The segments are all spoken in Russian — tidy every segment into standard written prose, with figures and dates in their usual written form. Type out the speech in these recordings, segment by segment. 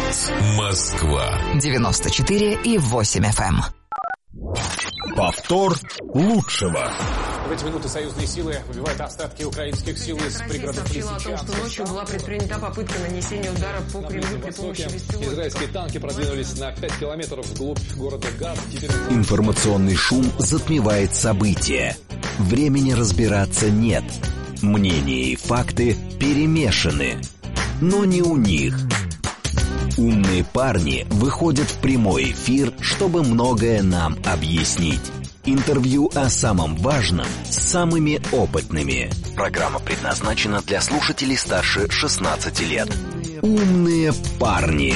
Голос Москва. 94,8 FM. Повтор лучшего. В эти минуты союзные силы выбивают остатки украинских сил из пригородов сообщила о том, что ночью была предпринята попытка нанесения удара по Кремлю при помощи беспилотников. Израильские танки продвинулись на 5 километров вглубь города Газ. Информационный шум затмевает события. Времени разбираться нет. Мнения и факты перемешаны. Но не у них. Умные парни выходят в прямой эфир, чтобы многое нам объяснить. Интервью о самом важном с самыми опытными. Программа предназначена для слушателей старше 16 лет. Умные парни.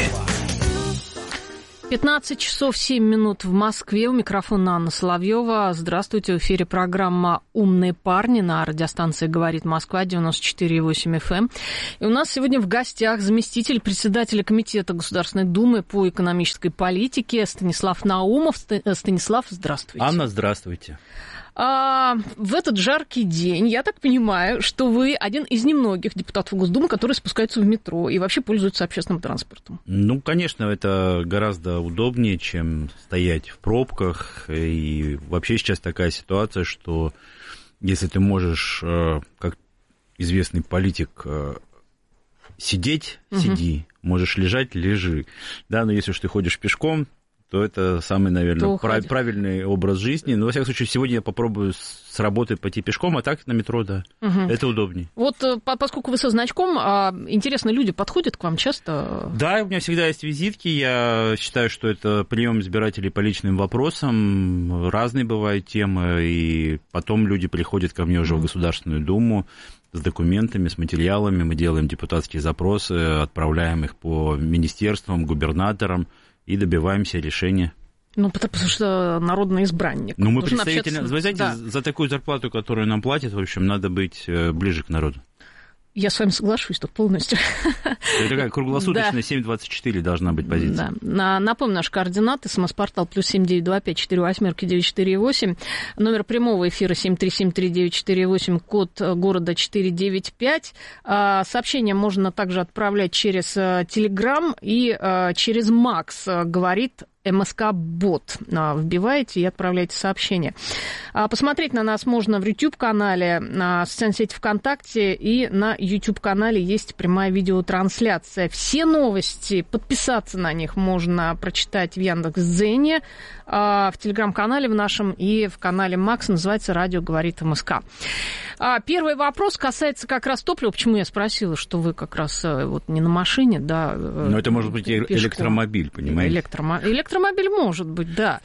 15 часов 7 минут в Москве. У микрофона Анна Соловьева. Здравствуйте. В эфире программа «Умные парни» на радиостанции «Говорит Москва», 94,8 FM. И у нас сегодня в гостях заместитель председателя Комитета Государственной Думы по экономической политике Станислав Наумов. Станислав, здравствуйте. Анна, здравствуйте. В этот жаркий день, я так понимаю, что вы один из немногих депутатов Госдумы, которые спускаются в метро и вообще пользуются общественным транспортом. Ну, конечно, это гораздо удобнее, чем стоять в пробках. И вообще сейчас такая ситуация, что если ты можешь, как известный политик, сидеть, сиди, можешь лежать, лежи. Да, но если уж ты ходишь пешком, то это самый, наверное, правильный образ жизни. Но, во всяком случае, сегодня я попробую с работы пойти пешком, а так на метро, да, это удобнее. Вот поскольку вы со значком, интересно, люди подходят к вам часто? Да, у меня всегда есть визитки. Я считаю, что это прием избирателей по личным вопросам. Разные бывают темы, и потом люди приходят ко мне уже в Государственную Думу с документами, с материалами. Мы делаем депутатские запросы, отправляем их по министерствам, губернаторам, и добиваемся решения. Ну, потому что народный избранник. Ну, мы представительно... Вы знаете, да, за такую зарплату, которую нам платят, в общем, надо быть ближе к народу. Я с вами соглашусь тут полностью. Это такая круглосуточная 7/24 должна быть позиция. Да. Напомню, наши координаты. СМС-портал +7 925 48 948. Номер прямого эфира 7373948, код города 495. Сообщения можно также отправлять через Телеграм и через Макс, говорит МСК-бот. Вбиваете и отправляете сообщение. Посмотреть на нас можно в YouTube-канале, на социальной сети ВКонтакте, и на YouTube-канале есть прямая видеотрансляция. Все новости, подписаться на них можно прочитать в Яндекс.Дзене, в Телеграм-канале в нашем и в канале Макс, называется «Радио говорит МСК». Первый вопрос касается как раз топлива. Почему я спросила, что вы как раз вот не на машине, да? Но это может быть пешком. Электромобиль, понимаете? Электромобиль может быть, да.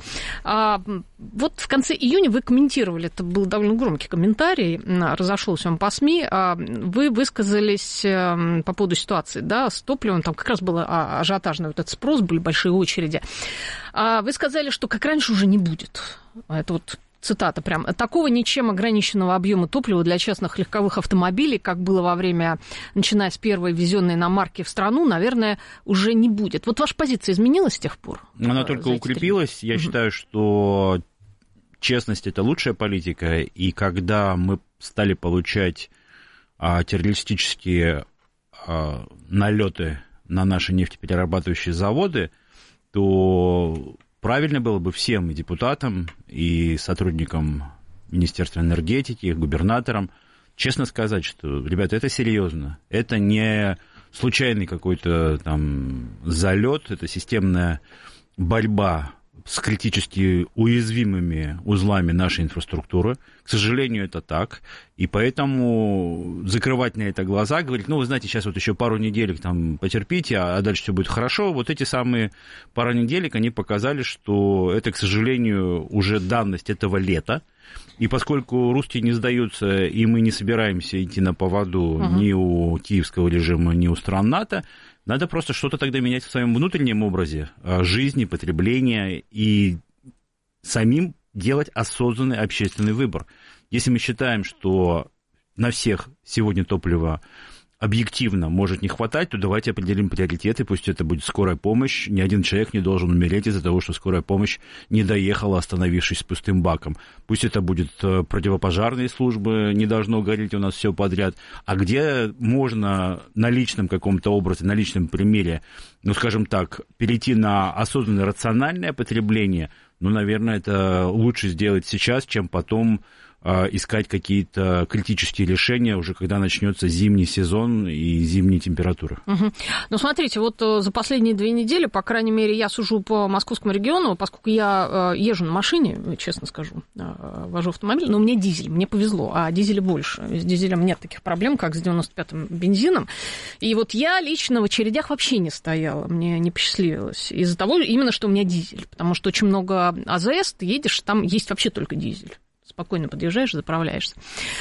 Вот в конце июня вы комментировали, это был довольно громкий комментарий, разошелся он по СМИ, вы высказались по поводу ситуации, да, с топливом, там как раз был ажиотажный вот этот спрос, были большие очереди. Вы сказали, что как раньше уже не будет. Это вот цитата прям. Такого ничем ограниченного объема топлива для частных легковых автомобилей, как было во время, начиная с первой ввезенной иномарки в страну, наверное, уже не будет. Вот ваша позиция изменилась с тех пор? Она только укрепилась. Я считаю, что честность – это лучшая политика. И когда мы стали получать террористические налеты на наши нефтеперерабатывающие заводы, то правильно было бы всем, и депутатам, и сотрудникам Министерства энергетики, и губернаторам, честно сказать, что, ребята, это серьезно. Это не случайный какой-то там залет, это системная борьба с критически уязвимыми узлами нашей инфраструктуры. К сожалению, это так. И поэтому закрывать на это глаза, говорить, ну, вы знаете, сейчас вот еще пару неделек там потерпите, а дальше все будет хорошо. Вот эти самые пару неделек, они показали, что это, к сожалению, уже данность этого лета. И поскольку русские не сдаются, и мы не собираемся идти на поводу ни у киевского режима, ни у стран НАТО, надо просто что-то тогда менять в своем внутреннем образе жизни, потребления и самим делать осознанный общественный выбор. Если мы считаем, что на всех сегодня топливо объективно может не хватать, то давайте определим приоритеты, пусть это будет скорая помощь. Ни один человек не должен умереть из-за того, что скорая помощь не доехала, остановившись с пустым баком. Пусть это будет противопожарные службы, не должно гореть у нас все подряд. А где можно на личном каком-то образе, на личном примере, ну, скажем так, перейти на осознанное рациональное потребление, ну, наверное, это лучше сделать сейчас, чем потом искать какие-то критические решения уже когда начнется зимний сезон и зимние температуры. Угу. Ну, смотрите, вот за последние 2 недели, по крайней мере, я сужу по московскому региону, поскольку я езжу на машине, честно скажу, вожу автомобиль, но у меня дизель, мне повезло, а дизеля больше. С дизелем нет таких проблем, как с 95-м бензином. И вот я лично в очередях вообще не стояла, мне не посчастливилось. Из-за того именно, что у меня дизель, потому что очень много АЗС, ты едешь, там есть вообще только дизель. Спокойно подъезжаешь, заправляешься.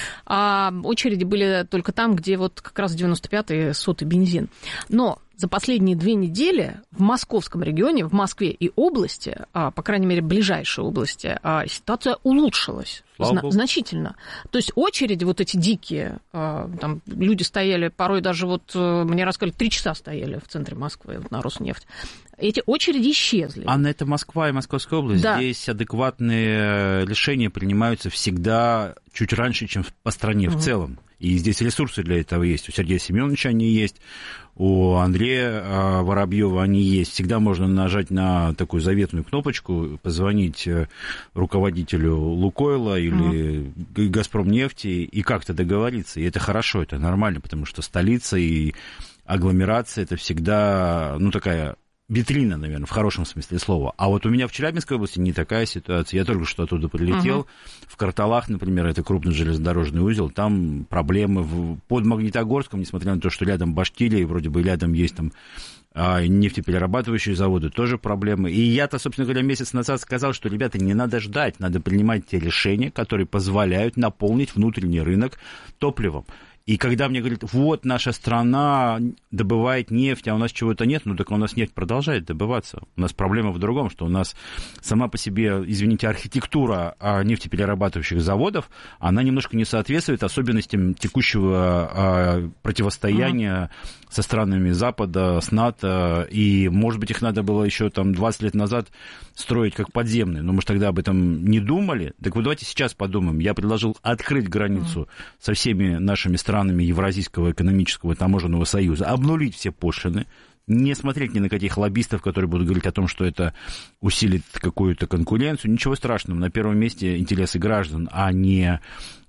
А очереди были только там, где вот как раз 95-й 100-й бензин. Но за последние 2 недели в московском регионе, в Москве и области, по крайней мере, ближайшей области, ситуация улучшилась значительно. То есть очереди вот эти дикие, там люди стояли, порой даже вот, мне рассказали, 3 часа стояли в центре Москвы вот на Роснефть. Эти очереди исчезли. Анна, это Москва и Московская область. Да. Здесь адекватные решения принимаются всегда чуть раньше, чем по стране в целом. И здесь ресурсы для этого есть. У Сергея Семеновича они есть, у Андрея Воробьева они есть. Всегда можно нажать на такую заветную кнопочку, позвонить руководителю Лукойла или Газпромнефти и как-то договориться. И это хорошо, это нормально, потому что столица и агломерация – это всегда, ну, такая витрина, наверное, в хорошем смысле слова. А вот у меня в Челябинской области не такая ситуация. Я только что оттуда прилетел. В Карталах, например, это крупный железнодорожный узел, там проблемы. Под Магнитогорском, несмотря на то, что рядом Башкирия, и вроде бы рядом есть там нефтеперерабатывающие заводы, тоже проблемы. И я-то, собственно говоря, месяц назад сказал, что, ребята, не надо ждать, надо принимать те решения, которые позволяют наполнить внутренний рынок топливом. И когда мне говорят, вот наша страна добывает нефть, а у нас чего-то нет, ну так у нас нефть продолжает добываться. У нас проблема в другом, что у нас сама по себе, извините, архитектура нефтеперерабатывающих заводов, она немножко не соответствует особенностям текущего противостояния со странами Запада, с НАТО. И, может быть, их надо было еще там 20 лет назад строить как подземные, но мы же тогда об этом не думали. Так вот давайте сейчас подумаем. Я предложил открыть границу со всеми нашими странами Евразийского экономического и таможенного союза, обнулить все пошлины, не смотреть ни на каких лоббистов, которые будут говорить о том, что это усилит какую-то конкуренцию. Ничего страшного. На первом месте интересы граждан, а не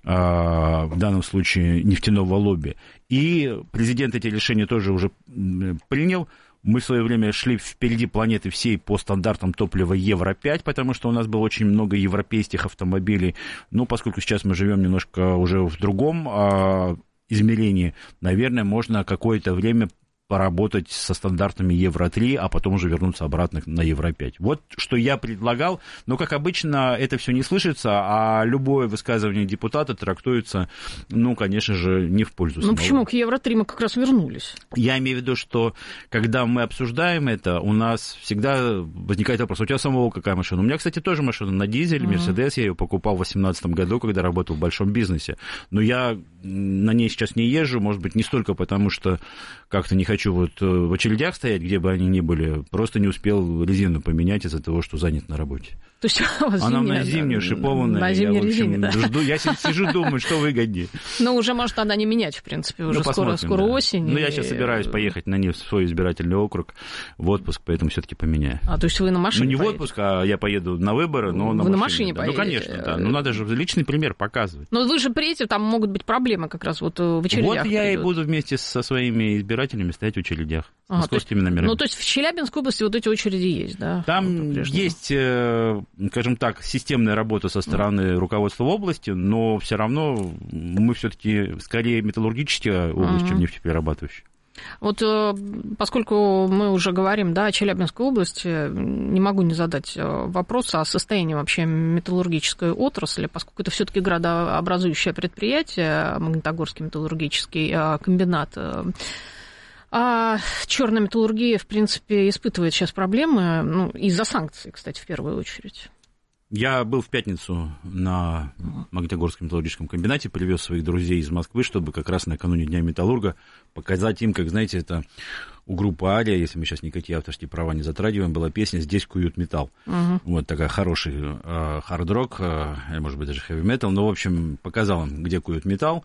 в данном случае нефтяного лобби. И президент эти решения тоже уже принял. Мы в свое время шли впереди планеты всей по стандартам топлива Евро-5, потому что у нас было очень много европейских автомобилей. Но поскольку сейчас мы живем немножко уже в другом измерении, наверное, можно какое-то время поработать со стандартами Евро-3, а потом уже вернуться обратно на Евро-5. Вот что я предлагал, но, как обычно, это все не слышится, а любое высказывание депутата трактуется, ну, конечно же, не в пользу самого. Ну, почему? К Евро-3 мы как раз вернулись. Я имею в виду, что, когда мы обсуждаем это, у нас всегда возникает вопрос, у тебя самого какая машина? У меня, кстати, тоже машина на дизель, Мерседес, я ее покупал в 2018 году, когда работал в большом бизнесе, но я на ней сейчас не езжу, может быть, не столько потому, что как-то не хочу вот в очередях стоять, где бы они ни были, просто не успел резину поменять из-за того, что занят на работе. То есть у вас она на зимнюю шипованная. На зимней резине, да. Жду, я сижу, думаю, что выгоднее. Ну, уже может она не менять, в принципе, уже скоро осень. Ну, я сейчас собираюсь поехать на ней в свой избирательный округ в отпуск, поэтому все-таки поменяю. А, то есть вы на машине Ну, не в отпуск, а я поеду на выборы, но на машине. Вы на машине поедете? Ну, конечно, да. Ну, надо же личный пример показывать. Но вы же приедете, там могут быть проблемы как раз вот в очередях. Вот я и буду вместе со своими избирателями стоять в очередях. Московскими номерами. Ну, то есть в Челябинской области вот эти очереди есть, да? Там есть, скажем так, системная работа со стороны руководства области, но все равно мы все-таки скорее металлургическая область, чем нефтеперерабатывающая. Вот поскольку мы уже говорим, да, о Челябинской области, не могу не задать вопрос о состоянии вообще металлургической отрасли, поскольку это все-таки градообразующее предприятие, Магнитогорский металлургический комбинат. А черная металлургия, в принципе, испытывает сейчас проблемы, ну, из-за санкций, кстати, в первую очередь. Я был в пятницу на Магнитогорском металлургическом комбинате, привез своих друзей из Москвы, чтобы как раз накануне Дня металлурга показать им, как, знаете, это у группы «Ария», если мы сейчас никакие авторские права не затрагиваем, была песня «Здесь куют металл». Вот такая хороший хард-рок, может быть, даже хэви-метал, но, в общем, показал им, где куют металл.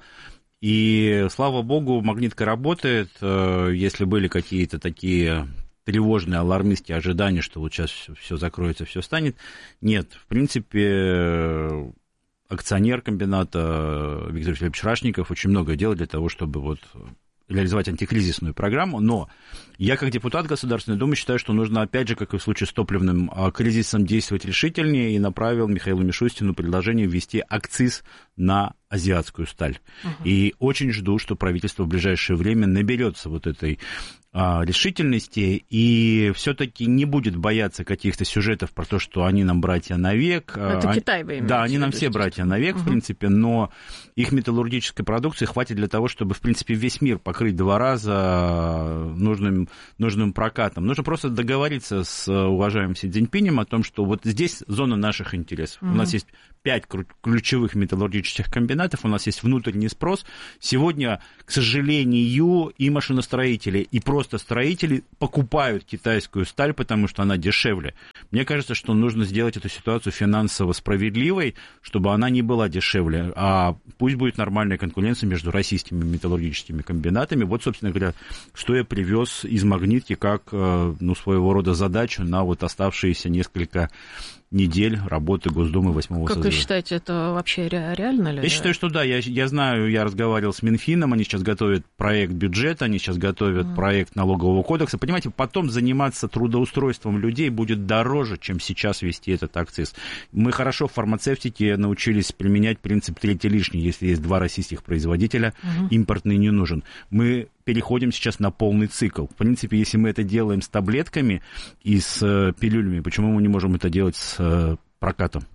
И, слава богу, магнитка работает. Если были какие-то такие тревожные, алармистские ожидания, что вот сейчас все закроется, все станет. Нет, в принципе, акционер комбината Виктор Филиппович Рашников очень много делает для того, чтобы вот реализовать антикризисную программу, но я, как депутат Государственной Думы, считаю, что нужно, опять же, как и в случае с топливным кризисом, действовать решительнее, и направил Михаилу Мишустину предложение ввести акциз на азиатскую сталь. И очень жду, что правительство в ближайшее время наберется вот этой решительности и все-таки не будет бояться каких-то сюжетов про то, что они нам братья навек. Это Китай вы имеете? Да, они нам все братья навек, в принципе, но их металлургической продукции хватит для того, чтобы, в принципе, весь мир покрыть 2 раза нужным прокатом. Нужно просто договориться с уважаемым Си Цзиньпинем о том, что вот здесь зона наших интересов. У нас есть 5 ключевых металлургических комбинатов, у нас есть внутренний спрос. Сегодня, к сожалению, и машиностроители, и просто строители покупают китайскую сталь, потому что она дешевле. Мне кажется, что нужно сделать эту ситуацию финансово справедливой, чтобы она не была дешевле, а пусть будет нормальная конкуренция между российскими металлургическими комбинатами. Вот, собственно говоря, что я привез из Магнитки как своего рода задачу на вот оставшиеся несколько недель работы Госдумы 8-го Как созыва. вы считаете, это вообще реально ли? Я считаю, что да. Я знаю, я разговаривал с Минфином, они сейчас готовят проект бюджета, они сейчас готовят проект налогового кодекса. Понимаете, потом заниматься трудоустройством людей будет дороже, чем сейчас вести этот акциз. Мы хорошо в фармацевтике научились применять принцип третий лишний. Если есть 2 российских производителя, импортный не нужен. Мы переходим сейчас на полный цикл. В принципе, если мы это делаем с таблетками и с пилюлями, почему мы не можем это делать с прокатом?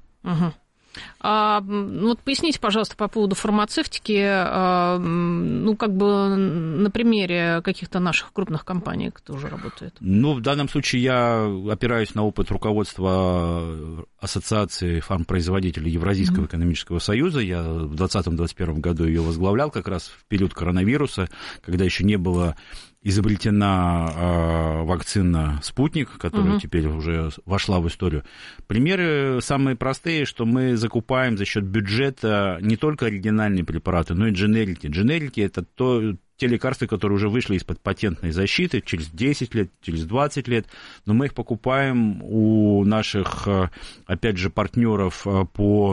Вот поясните, пожалуйста, по поводу фармацевтики, на примере каких-то наших крупных компаний, кто уже работает. В данном случае я опираюсь на опыт руководства Ассоциации фармпроизводителей Евразийского экономического союза. Я в 2020-2021 году ее возглавлял как раз в период коронавируса, когда еще не было изобретена вакцина «Спутник», которая теперь уже вошла в историю. Примеры самые простые, что мы закупаем за счет бюджета не только оригинальные препараты, но и дженерики. Дженерики – это те лекарства, которые уже вышли из-под патентной защиты через 10 лет, через 20 лет, но мы их покупаем у наших, опять же, партнеров по...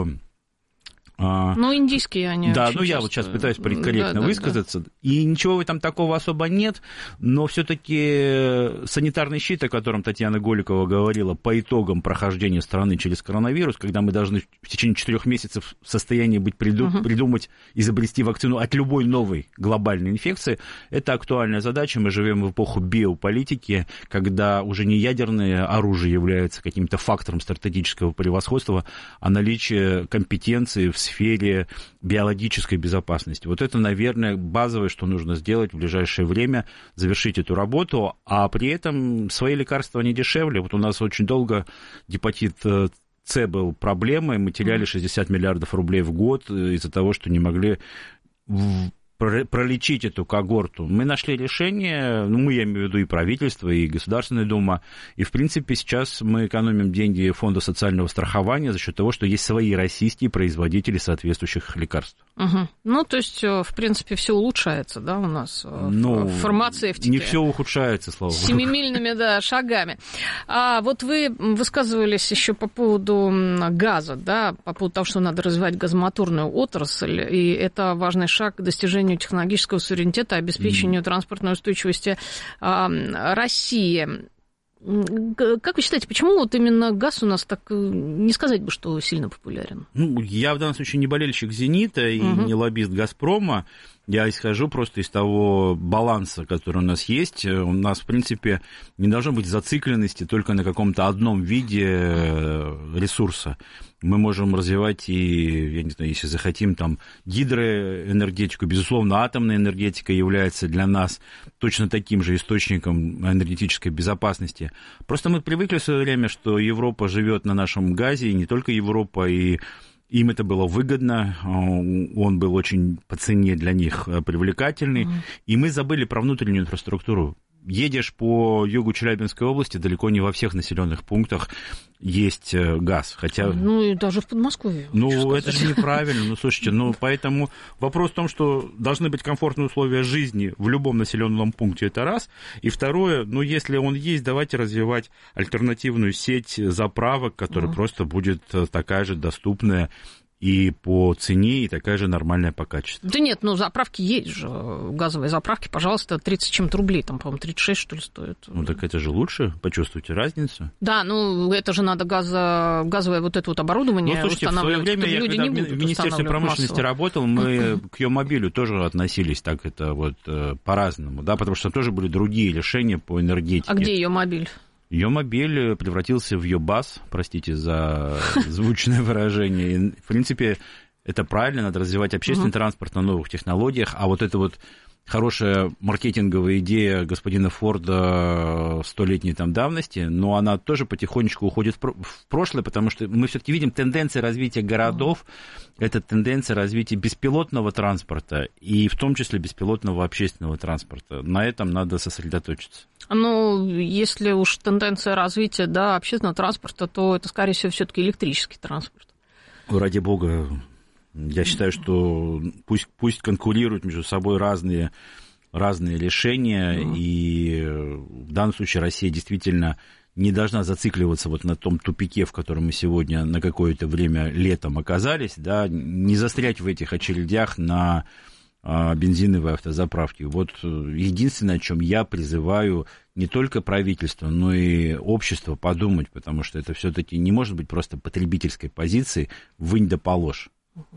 индийские они. Да, я вот сейчас пытаюсь политкорректно высказаться. Да. И ничего в этом такого особо нет, но все-таки санитарный щит, о котором Татьяна Голикова говорила, по итогам прохождения страны через коронавирус, когда мы должны в течение 4 месяцев в состоянии быть придумать, изобрести вакцину от любой новой глобальной инфекции, это актуальная задача. Мы живем в эпоху биополитики, когда уже не ядерное оружие является каким-то фактором стратегического превосходства, а наличие компетенции в сфере биологической безопасности. Вот это, наверное, базовое, что нужно сделать в ближайшее время, завершить эту работу, а при этом свои лекарства не дешевле. Вот у нас очень долго гепатит С был проблемой, мы теряли 60 миллиардов рублей в год из-за того, что не могли пролечить эту когорту. Мы нашли решение, я имею в виду и правительство, и Государственная Дума, и, в принципе, сейчас мы экономим деньги Фонда социального страхования за счет того, что есть свои российские производители соответствующих лекарств. То есть, в принципе, все улучшается, да, у нас в фармацевтике. Не все ухудшается, слава богу. Семимильными, шагами. А вот вы высказывались еще по поводу газа, да, по поводу того, что надо развивать газомоторную отрасль, и это важный шаг к достижению технологического суверенитета, обеспечению транспортной устойчивости России. Как вы считаете, почему вот именно газ у нас так, не сказать бы, что сильно популярен? Я в данном случае не болельщик «Зенита» и не лоббист «Газпрома». Я исхожу просто из того баланса, который у нас есть. У нас, в принципе, не должно быть зацикленности только на каком-то одном виде ресурса. Мы можем развивать и, я не знаю, если захотим, там, гидроэнергетику. Безусловно, атомная энергетика является для нас точно таким же источником энергетической безопасности. Просто мы привыкли в свое время, что Европа живет на нашем газе, и не только Европа, и им это было выгодно, он был очень по цене для них привлекательный, и мы забыли про внутреннюю инфраструктуру. Едешь по югу Челябинской области, далеко не во всех населенных пунктах есть газ, хотя... Ну, и даже в Подмосковье. Ну, это же неправильно, слушайте, поэтому вопрос в том, что должны быть комфортные условия жизни в любом населенном пункте, это раз, и второе, если он есть, давайте развивать альтернативную сеть заправок, которая просто будет такая же доступная и по цене, и такая же нормальная по качеству. Да нет, заправки есть же, газовые заправки, пожалуйста, 30 чем-то рублей, там, по-моему, 36, что ли, стоит. Так это же лучше, почувствуйте разницу. Да, это же надо газовое вот это вот оборудование устанавливать. В свое время, люди когда в Министерстве промышленности работал, мы к Йомобилю тоже относились так это по-разному, да, потому что там тоже были другие решения по энергетике. А где Йомобиль? Йомобиль превратился в Йобас, простите за звучное выражение. И, в принципе, это правильно, надо развивать общественный транспорт на новых технологиях, а вот эта хорошая маркетинговая идея господина Форда 100-летней давности, но она тоже потихонечку уходит в прошлое, потому что мы все-таки видим тенденции развития городов, это тенденция развития беспилотного транспорта, и в том числе беспилотного общественного транспорта. На этом надо сосредоточиться. Если уж тенденция развития общественного транспорта, то это, скорее всего, все-таки электрический транспорт. Ради бога. Я считаю, что пусть конкурируют между собой разные решения, и в данном случае Россия действительно не должна зацикливаться на том тупике, в котором мы сегодня на какое-то время летом оказались, не застрять в этих очередях на бензиновые автозаправки. Единственное, о чем я призываю не только правительство, но и общество подумать, потому что это все-таки не может быть просто потребительской позицией «вынь да положь».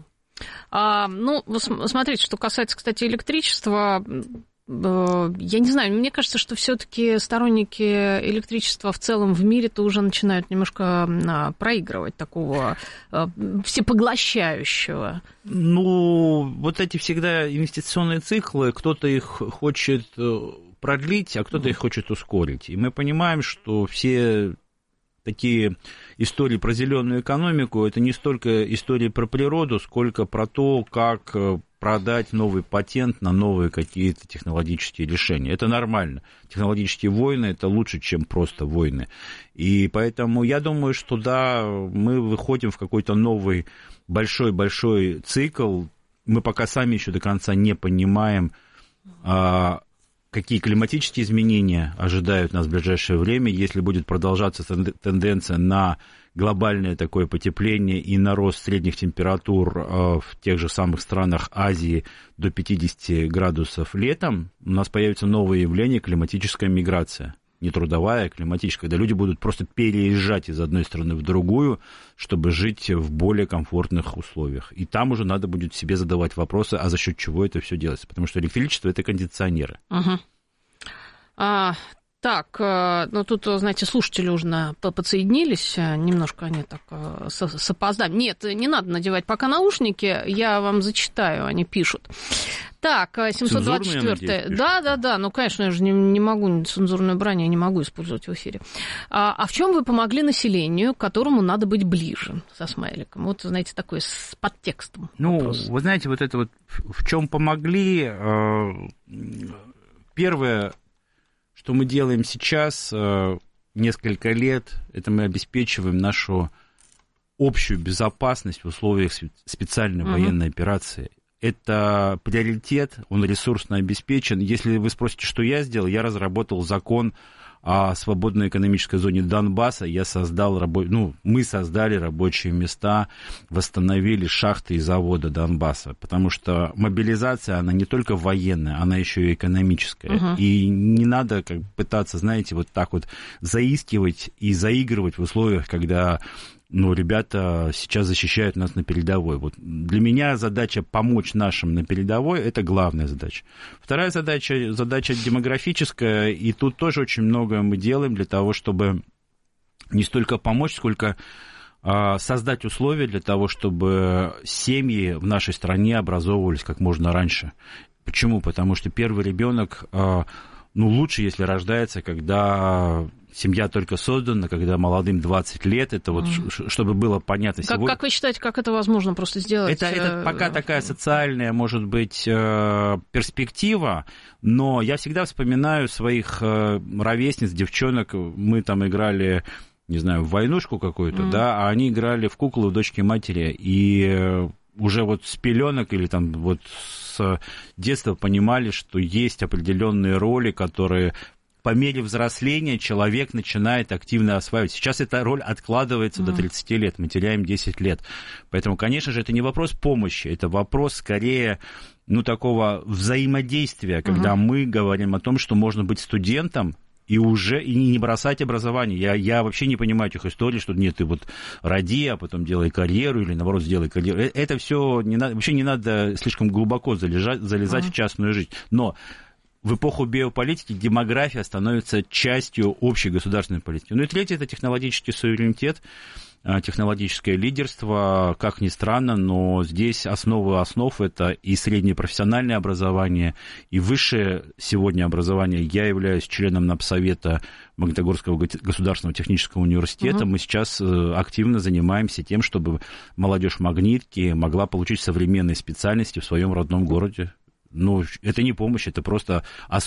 Смотрите, что касается, кстати, электричества, я не знаю, мне кажется, что все-таки сторонники электричества в целом в мире-то уже начинают немножко проигрывать такого всепоглощающего. Эти всегда инвестиционные циклы, кто-то их хочет продлить, а кто-то их хочет ускорить. И мы понимаем, что все такие истории про зеленую экономику, это не столько истории про природу, сколько про то, как продать новый патент на новые какие-то технологические решения. Это нормально. Технологические войны – это лучше, чем просто войны. И поэтому я думаю, что мы выходим в какой-то новый большой-большой цикл. Мы пока сами еще до конца не понимаем, какие климатические изменения ожидают нас в ближайшее время, если будет продолжаться тенденция на глобальное такое потепление и на рост средних температур в тех же самых странах Азии до 50 градусов летом, у нас появится новое явление – климатическая миграция. Не трудовая, а климатическая, когда люди будут просто переезжать из одной страны в другую, чтобы жить в более комфортных условиях. И там уже надо будет себе задавать вопросы, а за счет чего это все делается. Потому что электричество – это кондиционеры. Тут, знаете, слушатели уже подсоединились, немножко они так с опозданием. Нет, не надо надевать пока наушники, я вам зачитаю, они пишут. Так, 724. Да, конечно, я же не могу, цензурную брань я не могу использовать в эфире. А в чем вы помогли населению, к которому надо быть ближе, со смайликом? Знаете, такой с подтекстом вопрос. Вы знаете, в чем помогли, первое, что мы делаем сейчас, несколько лет, это мы обеспечиваем нашу общую безопасность в условиях специальной военной операции. Это приоритет, он ресурсно обеспечен. Если вы спросите, что я сделал, я разработал закон о свободной экономической зоне Донбасса. Мы создали рабочие места, восстановили шахты и заводы Донбасса, потому что мобилизация, она не только военная, она еще и экономическая. И не надо пытаться, знаете, заискивать и заигрывать в условиях, когда но ребята сейчас защищают нас на передовой. Вот для меня задача помочь нашим на передовой – это главная задача. Вторая задача демографическая, и тут тоже очень многое мы делаем для того, чтобы не столько помочь, сколько создать условия для того, чтобы семьи в нашей стране образовывались как можно раньше. Почему? Потому что первый ребенок, лучше, если рождается, когда семья только создана, когда молодым 20 лет, это вот, чтобы было понятно. Как вы считаете, как это возможно просто сделать? Это пока такая социальная, может быть, перспектива, но я всегда вспоминаю своих ровесниц, девчонок, мы там играли, не знаю, в войнушку какую-то, да, а они играли в куклы у дочки матери, и уже вот с пеленок или там вот с детства понимали, что есть определенные роли, которые по мере взросления человек начинает активно осваивать. Сейчас эта роль откладывается до 30 лет, мы теряем 10 лет. Поэтому, конечно же, это не вопрос помощи, это вопрос скорее, такого взаимодействия, когда мы говорим о том, что можно быть студентом, и не бросать образование. Я вообще не понимаю этих историй, что нет, ты вот роди, а потом делай карьеру, или наоборот сделай карьеру. Это все вообще не надо слишком глубоко залезать в частную жизнь. Но в эпоху биополитики демография становится частью общей государственной политики. И третье – это технологический суверенитет, технологическое лидерство, как ни странно, но здесь основа основ – это и среднее профессиональное образование, и высшее сегодня образование. Я являюсь членом Напсовета Магнитогорского государственного технического университета. Мы сейчас активно занимаемся тем, чтобы молодежь Магнитки могла получить современные специальности в своем родном городе. Это не помощь, это просто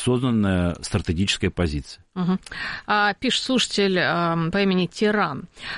осознанная стратегическая позиция. Пишет слушатель по имени Тиран.